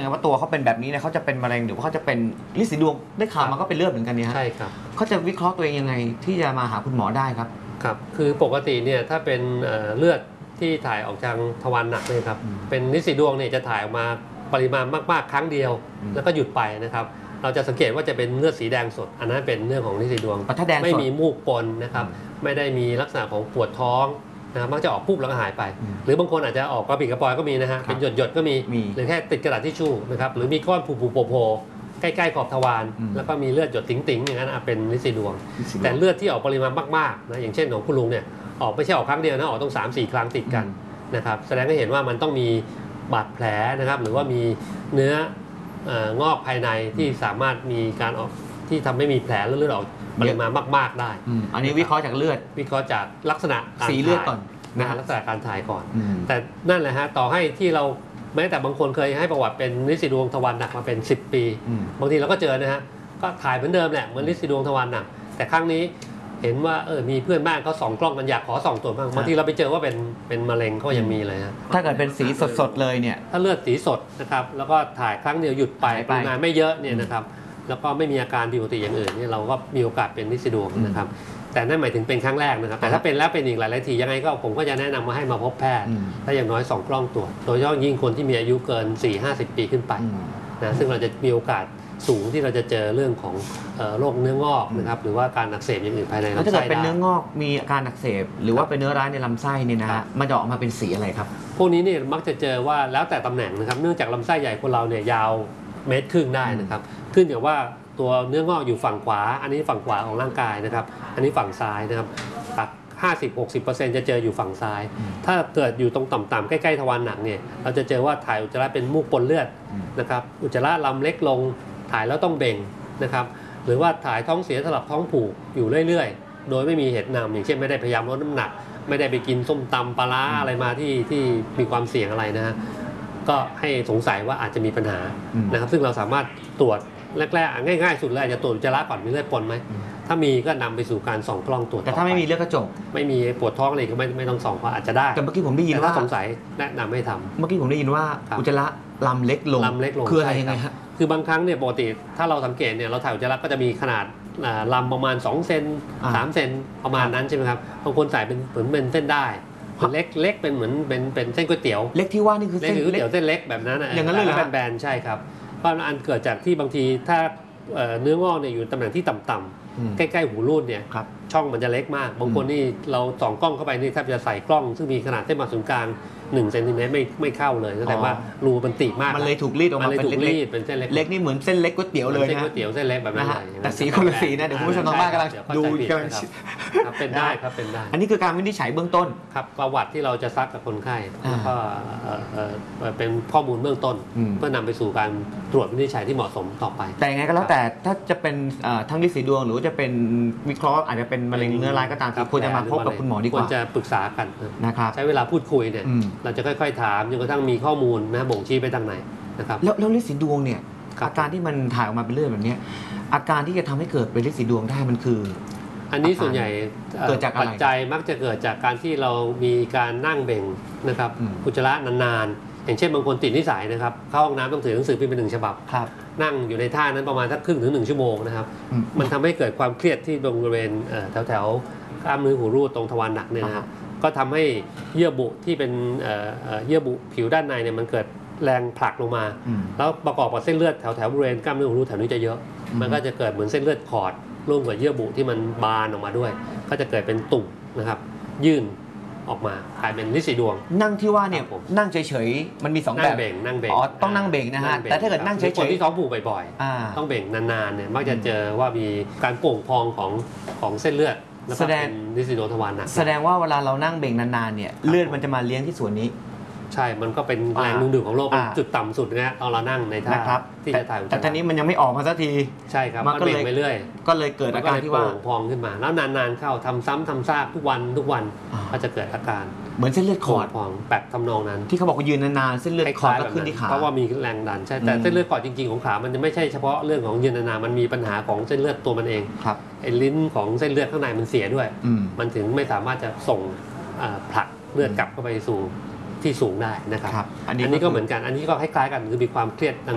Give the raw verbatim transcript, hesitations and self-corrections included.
ไงว่าตัวเขาเป็นแบบนี้เนี่ยเขาจะเป็นมะเร็งหรือว่าเขาจะเป็นฤทธิ์สีดวงได้ข่าวมันก็เป็นเลือดเหมือนกันเนี่ยใช่ครับเขาจะวิเคราะห์ตัวเองยังไงที่จะมาหาคุณหมอได้ครับครับคือปกติเนี่ยถ้าเป็นเลือดที่ถ่ายออกทางทวารหนักเลยครับเป็นฤทธิ์สีดวงเนี่ยจะถ่ายออกมาปริมาณมากๆครั้งเดียวแล้วก็หยุดไปนะครับเราจะสังเกตว่าจะเป็นเลือดสีแดงสดอันนั้นเป็นเรื่องของฤทธิ์สีดวงไม่มีมูกปนนะครับไม่ได้มีลักษณะของปวดท้องนะมักจะออกปุ๊บแล้วก็หายไปหรือบางคนอาจจะออกกระปิดกระปอยก็มีนะฮะเป็นหยดหยดก็มีหรือแค่ติดกระดาษทิชชู่นะครับหรือมีก้อนผุผุโผล่ใกล้ๆขอบทวารแล้วก็มีเลือดหยดติ๋งๆอย่างนั้นเป็นฤทธิ์สีดวงแต่เลือดที่ออกปริมาณมากๆนะอย่างเช่นของคุณลุงเนี่ยออกไม่ใช่ออกครั้งเดียวนะออกต้อง สามสี่ ครั้งติดกันนะครับแสดงให้เห็นว่ามันต้องมีบาดแผลนะครับหรือว่ามีเนื้องอกภายในที่สามารถมีการออกที่ทำให้มีแผลเลือดออกปริมาณมากๆได้อันนี้วิเคราะห์จากเลือดวิเคราะห์จากลักษณะสีเลือดก่อนนะลักษณะการถ่ายก่อนแต่นั่นแหละฮะต่อให้ที่เราแม้แต่บางคนเคยให้ประวัติเป็นฤทธิ์สีดวงทวารหนักมาเป็นสิบปีบางทีเราก็เจอนะฮะก็ถ่ายเหมือนเดิมแหละเหมือนฤทธิ์สีดวงทวารหนักแต่ครั้งนี้เห็นว่าเออมีเพื่อนบ้านเขาส่องกล้องกันอยากขอส่องตัวบ้างบางทีเราไปเจอว่าเป็นเป็นมะเร็งก็ยังมีเลยฮะถ้าเกิดเป็นสีสดๆเลยเนี่ยถ้าเลือดสีสดนะครับแล้วก็ถ่ายครั้งเดียวหยุดไปปริมาณไม่เยอะเนี่ยนะครับแล้วก็ไม่มีอาการผิดปกติอย่างอื่นเนี่ยเราก็มีโอกาสเป็นฤทธิ์สีดวงนะครับแต่นั่นหมายถึงเป็นครั้งแรกนะครับแต่ถ้าเป็นแล้วเป็นอีกหลายๆทียังไงก็ผมก็จะแนะนำมาให้มาพบแพทย์ถ้าอย่างน้อยสองกล้องตรวจโดยเฉพาะยิ่งคนที่มีอายุเกิน สี่ห้าสิบ ปีขึ้นไปนะซึ่งเราจะมีโอกาสสูงที่เราจะเจอเรื่องของโรคเนื้องอกนะครับหรือว่าการอักเสบอย่างอื่นภายในลำไส้ได้ถ้าเกิดเป็นเนื้องอกมีอาการอักเสบหรือว่าเป็นเนื้อร้ายในลำไส้เนี่ยนะมันจะออกมาเป็นสีอะไรครับพวกนี้เนี่ยมักจะเจอว่าแล้วแต่ตำแหน่งนะครับเนื่องจากลำไส้ใหญ่คนเราเนี่ยยาวเมตรครึ่งได้นะครับขึ้นอยู่ว่าตัวเนื้องอกอยู่ฝั่งขวาอันนี้ฝั่งขวาของร่างกายนะครับอันนี้ฝั่งซ้ายนะครับตัก ห้าสิบถึงหกสิบเปอร์เซ็นต์ จะเจออยู่ฝั่งซ้ายถ้าเกิดอยู่ตรงต่ำๆใกล้ๆทวารหนักเนี่ยเราจะเจอว่าถ่ายอุจจาระเป็นมูกปนเลือดนะครับอุจจาระลำเล็กลงถ่ายแล้วต้องเบ่งนะครับหรือว่าถ่ายท้องเสียสลับท้องผูกอยู่เรื่อยๆโดยไม่มีเหตุนำอย่างเช่นไม่ได้พยายามลดน้ำหนักไม่ได้ไปกินส้มตำปลาร้าอะไรมาที่ที่มีความเสี่ยงอะไรนะฮะก็ให้สงสัยว่าอาจจะมีปัญหานะครับซึ่งเราสามารถตรวจแรกๆง่ายๆสุดเลยอาจจะตรวจอุจจาระก่อนมีเลือดปนไหมถ้ามีก็นำไปสู่การส่องกล้องตรวจแต่ถ้าไม่มีเลือดกระจกไม่มีปวดท้องอะไรก็ไม่ไม่ต้องส่องเพราะอาจจะได้แต่เมื่อกี้ผมได้ยินว่าสงสัยแนะนำให้ทำเมื่อกี้ผมได้ยินว่าอุจจาระลำเล็กลงลำเล็กลงคืออะไรยังไงฮะคือบางครั้งเนี่ยปกติถ้าเราสังเกตเนี่ยเราถ่ายอุจจาระก็จะมีขนาดลำประมาณสองเซนสามเซนประมาณนั้นใช่ไหมครับบางคนใส่เป็นเหมือนเป็นเส้นได้เล็กเล็กเป็นเหมือนเป็นเป็นเส้นก๋วยเตี๋ยวเล็กที่ว่านี่คือเส้นก๋วยเตี๋ยวเส้นเล็กแบบนั้นอย่างนั้นเลยเหรอแบนๆใช่ครับเพราะอันเกิดจากที่บางทีถ้าเนื้องอกเนี่ยอยู่ตำแหน่งที่ต่ำๆใกล้ๆหูรูดเนี่ยช่องมันจะเล็กมากบางคนนี่เราส่องกล้องเข้าไปนี่แทบจะใส่กล้องซึ่งมีขนาดเส้นผ่าศูนย์กลางหนึ่งเซนติเมตรไม่ไม่เข้าเลยแสดงว่ารูมันตีบมากมันเลยถูกรีดออกมาเป็นเล็กเป็นเส้นเล็กเล็กนี่เหมือนเส้นเล็กก๋วยเตี๋ยวเลยนะเส้นก๋วยเตี๋ยวเส้นเล็กแบบนั้นเลยแต่สีคนละสีนะเดี๋ยวคุณผู้ชมทางบ้านกำลังดูกำลังเป็นได้ครับเป็นได้อันนี้คือการวินิจฉัยเบื้องต้นครับประวัติที่เราจะซักกับคนไข้แล้วก็เป็นข้อมูลเบื้องต้นเพื่อนำไปสู่การตรวจวินิจฉัยที่เหมาะสมต่อไปแต่ยังไงก็แล้วแต่ถ้าจะเป็นทั้งฤทธิ์สีดวงหรือจะเป็นวิเคราะห์อาจจะเป็นมะเร็งเนื้อร้ายก็ตามควรจะมาพบกับคุณหมอดีกว่าควรจะปรึกษากันนะครับใช้เวลาพูดคุยเนี่ยเราจะค่อยๆถามจนกระทั่งมีข้อมูลนะบ่งชี้ไปทางไหนนะครับแล้วแล้วฤทธิ์สีดวงเนี่ยอาการที่มันถ่ายออกมาเป็นเลือดแบบนี้อาการที่จะทำให้เกิดเป็นฤทธิ์สีดวงได้มันคืออันนี้ส่วนใหญ่เกิดจากอะไรปัจจัยมักจะเกิดจากการที่เรามีการนั่งเบ่งนะครับอุจจาระนานๆอย่างเช่นบางคนติดนิสัยนะครับเข้าห้องน้ำต้องถือหนังสือพิมพ์เป็นหนึ่งฉบับนั่งอยู่ในท่านั้นประมาณสักครึ่งถึงหนึ่งชั่วโมงนะครับมันทำให้เกิดความเครียดที่ตรงบริเวณแถวๆกล้ามเนื้อหูรูดตรงทวารหนักเนี่ยนะครับก็ทำให้เยื่อบุที่เป็นเยื่อบุผิวด้านในเนี่ยมันเกิดแรงผลักลงมาแล้วประกอบกับเส้นเลือดแถวแถวบริเวณกล้ามเนื้อหูรูดแถวนี้จะเยอะมันก็จะเกิดเหมือนเส้นเลือดขอดร่วมกับเยื่อบุที่มันบานออกมาด้วยก็จะเกิดเป็นตุ่มนะครับยื่นออกมากลายเป็นฤทธิ์สีดวงนั่งที่ว่าเนี่ยนั่งเฉยๆมันมีสองแบบนั่งเบ่งนั่งเบ่งอ๋อต้องนั่งเบ่งนะฮะแต่ถ้าเกิดนั่งเฉยๆคนที่ท้องผูกบ่อยๆต้องเบ่งนานๆเนี่ยมักจะเจอว่ามีการโป่งพองของของเส้นเลือดแสดงฤทธิ์สีดวงทวารหนักแสดงว่าเวลาเรานั่งเบ่งนานๆเนี่ยเลือดมันจะมาเลี้ยงที่ส่วนนี้ใช่มันก็เป็นแรงดึงดูดของโลกจุดต่ำสุดนะตอนเรานั่งในท่าที่จะถ่ายแต่ทีนี้มันยังไม่ออกมาสักทีใช่ครับมันเบ่งไปเรื่อยก็เลยเกิดอาการที่ว่าพองขึ้นมาแล้วนานๆเข้าทำซ้ำทำซากทุกวันทุกวันก็จะเกิดอาการเหมือนเส้นเลือดขอดพองแบบทำนองนั้นที่เขาบอกว่ายืนนานๆเส้นเลือดขอดก็ขึ้นที่ขาเพราะว่ามีแรงดันใช่แต่เส้นเลือดขอดจริงๆของขามันจะไม่ใช่เฉพาะเรื่องของยืนนานๆมันมีปัญหาของเส้นเลือดตัวมันเองไอ้ลิ้นของเส้นเลือดข้างในมันเสียด้วยมันถึงไม่สามารถจะส่งผลักเลือดกลับเข้าไปสู่ที่สูงได้นะครับอันนี้ก็เหมือนกันอันนี้ก็คล้ายๆกันคือมีความเครียด